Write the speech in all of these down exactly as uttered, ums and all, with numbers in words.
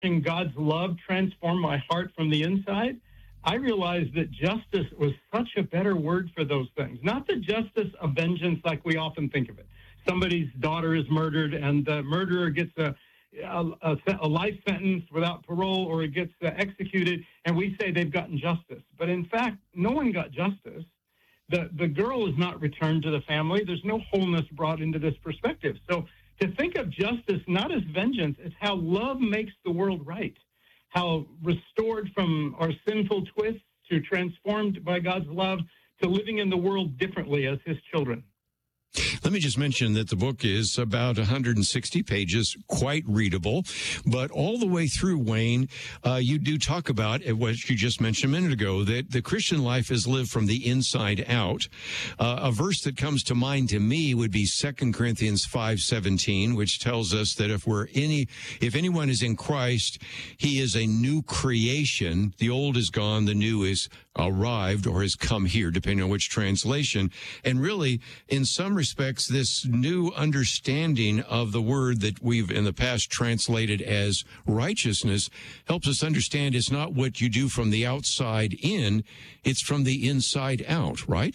watching God's love transform my heart from the inside, I realized that justice was such a better word for those things. Not the justice of vengeance like we often think of it. Somebody's daughter is murdered and the murderer gets a, a, a, a life sentence without parole, or it gets uh, executed, and we say they've gotten justice. But in fact, no one got justice. The, the girl is not returned to the family. There's no wholeness brought into this perspective. So to think of justice not as vengeance, it's how love makes the world right, how restored from our sinful twists to transformed by God's love to living in the world differently as his children. Let me just mention that the book is about one hundred sixty pages, quite readable, but all the way through, Wayne, uh, you do talk about what you just mentioned a minute ago, that the Christian life is lived from the inside out. Uh, a verse that comes to mind to me would be Second Corinthians five seventeen, which tells us that if we're any, if anyone is in Christ, he is a new creation. The old is gone, the new is arrived or has come here, depending on which translation. And really, in some respects, this new understanding of the word that we've in the past translated as righteousness helps us understand it's not what you do from the outside in, it's from the inside out, right?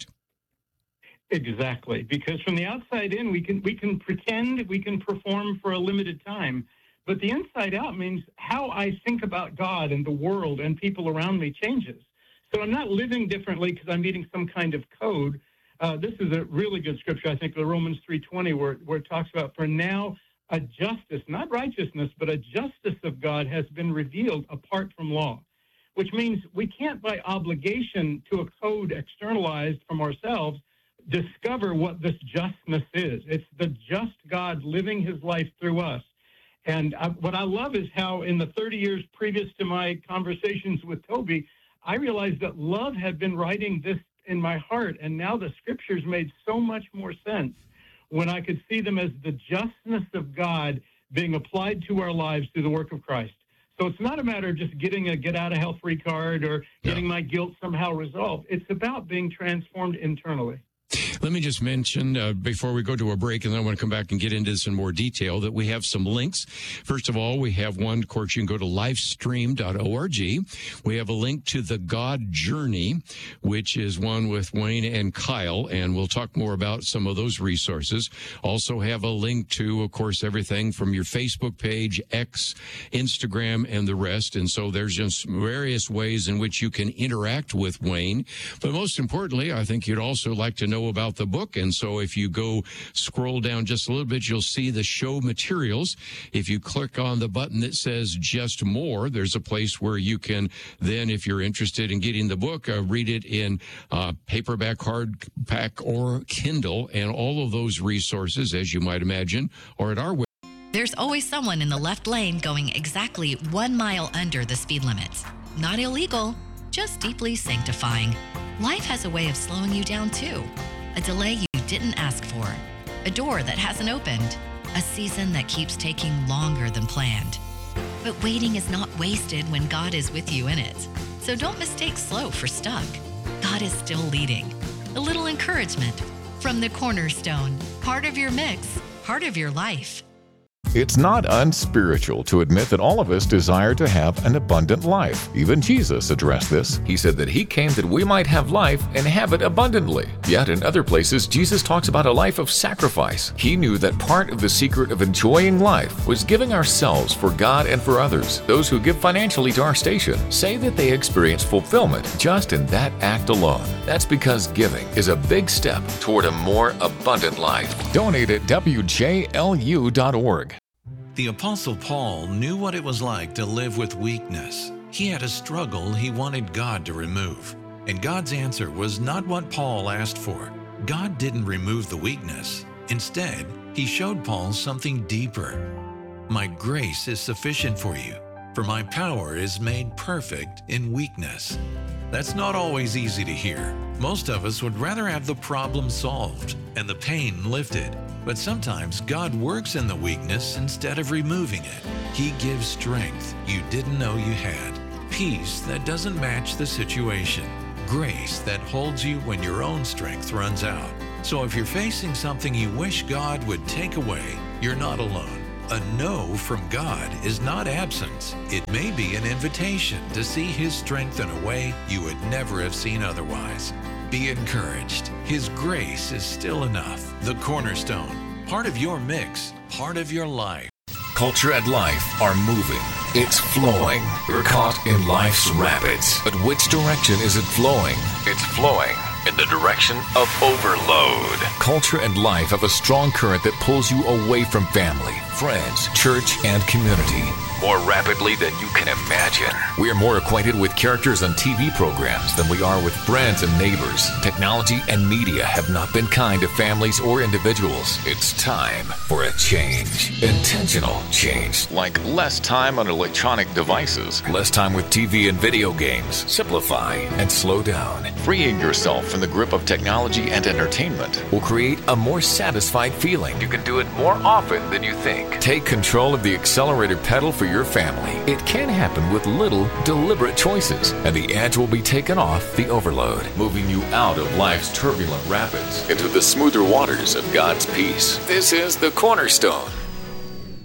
Exactly, because from the outside in, we can we can pretend, we can perform for a limited time, but the inside out means how I think about God and the world and people around me changes. So I'm not living differently because I'm meeting some kind of code. Uh, this is a really good scripture, I think, the Romans three twenty, where, where it talks about, for now a justice, not righteousness, but a justice of God has been revealed apart from law, which means we can't, by obligation to a code externalized from ourselves, discover what this justness is. It's the just God living his life through us. And I, what I love is how in the thirty years previous to my conversations with Toby, I realized that love had been writing this in my heart, and now the scriptures made so much more sense when I could see them as the justness of God being applied to our lives through the work of Christ. So it's not a matter of just getting a get-out-of-hell-free card or getting yeah. my guilt somehow resolved. It's about being transformed internally. Let me just mention, uh, before we go to a break, and then I want to come back and get into this in more detail, that we have some links. First of all, we have one, of course, you can go to livestream dot org. We have a link to The God Journey, which is one with Wayne and Kyle, and we'll talk more about some of those resources. Also have a link to, of course, everything from your Facebook page, X, Instagram, and the rest. And so there's just various ways in which you can interact with Wayne. But most importantly, I think you'd also like to know about the book. And so if you go scroll down just a little bit, you'll see the show materials. If you click on the button that says just more, there's a place where you can then, if you're interested in getting the book, uh, read it in uh, paperback, hardback, or Kindle. And all of those resources, as you might imagine, are at our website. There's always someone in the left lane going exactly one mile under the speed limits. Not illegal, just deeply sanctifying. Life has a way of slowing you down too. A delay you didn't ask for. A door that hasn't opened. A season that keeps taking longer than planned. But waiting is not wasted when God is with you in it. So don't mistake slow for stuck. God is still leading. A little encouragement from the Cornerstone. Part of your mix, part of your life. It's not unspiritual to admit that all of us desire to have an abundant life. Even Jesus addressed this. He said that he came that we might have life and have it abundantly. Yet in other places, Jesus talks about a life of sacrifice. He knew that part of the secret of enjoying life was giving ourselves for God and for others. Those who give financially to our station say that they experience fulfillment just in that act alone. That's because giving is a big step toward a more abundant life. Donate at W J L U dot org. The Apostle Paul knew what it was like to live with weakness. He had a struggle he wanted God to remove. And God's answer was not what Paul asked for. God didn't remove the weakness. Instead, he showed Paul something deeper. My grace is sufficient for you, for my power is made perfect in weakness. That's not always easy to hear. Most of us would rather have the problem solved and the pain lifted. But sometimes God works in the weakness instead of removing it. He gives strength you didn't know you had, peace that doesn't match the situation, grace that holds you when your own strength runs out. So if you're facing something you wish God would take away, you're not alone. A no from God is not absence. It may be an invitation to see His strength in a way you would never have seen otherwise. Be encouraged. His grace is still enough. The Cornerstone, part of your mix, part of your life. Culture and life are moving. It's flowing. We're caught in life's rapids. But which direction is it flowing? It's flowing in the direction of overload. Culture and life have a strong current that pulls you away from family, friends, church, and community more rapidly than you can imagine. We are more acquainted with characters on T V programs than we are with friends and neighbors. Technology and media have not been kind to families or individuals. It's time for a change. Intentional change. Like less time on electronic devices, less time with T V and video games. Simplify and slow down. Freeing yourself from the grip of technology and entertainment will create a more satisfied feeling. You can do it more often than you think. Take control of the accelerator pedal for your family. It can happen with little deliberate choices, and the edge will be taken off the overload, moving you out of life's turbulent rapids into the smoother waters of God's peace. This is the Cornerstone.